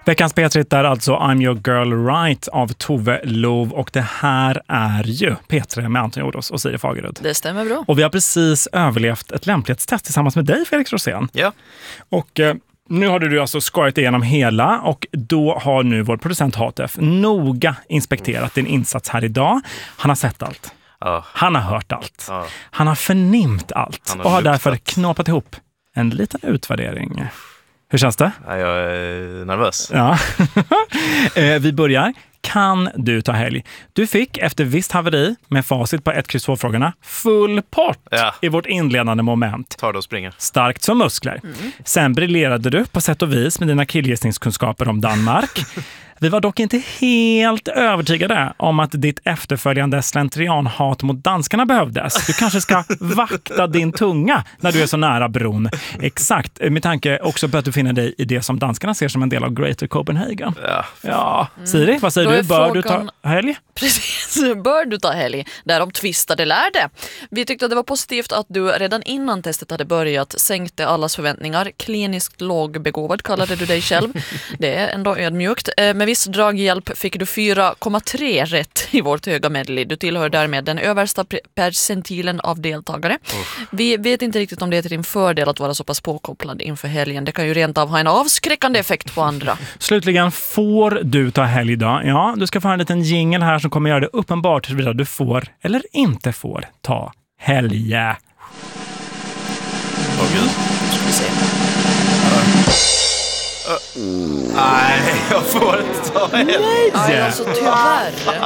Veckans P3 är alltså I'm Your Girl Right av Tove Lov, och det här är ju P3 med Anton Jordos och Siri Fagerud. Det stämmer bra. Och vi har precis överlevt ett lämplighetstest tillsammans med dig, Felix Rosén. Ja. Och nu har du alltså skojat igenom hela, och då har nu vår producent Hatef noga inspekterat din insats här idag. Han har sett allt. Han har hört allt. Han har förnimt allt och har därför knåpat ihop en liten utvärdering. Hur känns det? Ja, jag är nervös. Ja. Vi börjar. Kan du ta helg? Du fick efter visst haveri med facit på 1-2-frågorna full pott i vårt inledande moment. Tar det och springer. Starkt som muskler. Sen briljerade du på sätt och vis med dina killgissningskunskaper om Danmark. Vi var dock inte helt övertygade om att ditt efterföljande slentrianhat mot danskarna behövdes. Du kanske ska vakta din tunga när du är så nära bron. Exakt, med tanke också på att du finner dig i det som danskarna ser som en del av Greater Copenhagen. Ja. Siri, vad säger du? Bör du ta helg? Precis, bör du ta helg? Därom tvistade lärde. Vi tyckte att det var positivt att du redan innan testet hade börjat sänkte allas förväntningar. Kliniskt lågbegåvad kallade du dig själv. Det är ändå ödmjukt. Med viss draghjälp fick du 4,3 rätt i vårt höga medley. Du tillhör därmed den översta percentilen av deltagare. Vi vet inte riktigt om det är till din fördel att vara så pass påkopplad inför helgen. Det kan ju rent av ha en avskräckande effekt på andra. Slutligen, får du ta helg idag? Ja, du ska få en liten jingle här som kommer göra det uppenbart huruvida du får eller inte får ta helg. Åh gud, ska vi se. Nej, jag får inte ta helg. Nej, alltså tyvärr.